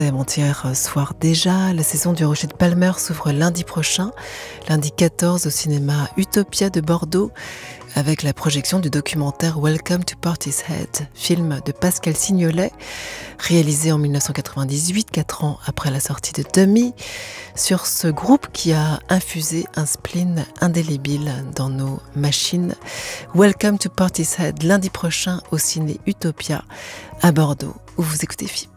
Avant-hier soir déjà, la saison du Rocher de Palmer s'ouvre lundi prochain, lundi 14 au cinéma Utopia de Bordeaux, avec la projection du documentaire Welcome to Portishead, film de Pascal Signolet, réalisé en 1998, 4 ans après la sortie de Dummy, sur ce groupe qui a infusé un spleen indélébile dans nos machines. Welcome to Portishead, lundi prochain au ciné Utopia à Bordeaux, où vous écoutez FIP.